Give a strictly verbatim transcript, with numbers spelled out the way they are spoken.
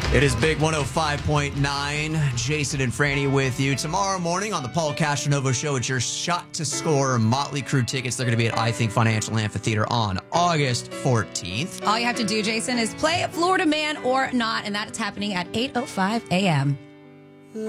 It is Big one oh five point nine. Jason and Franny with you. Tomorrow morning on the Paul Castanovo Show, it's your shot to score Motley Crue tickets. They're going to be at I Think Financial Amphitheater on August fourteenth. All you have to do, Jason, is play Florida Man or Not, and that is happening at eight oh five a.m.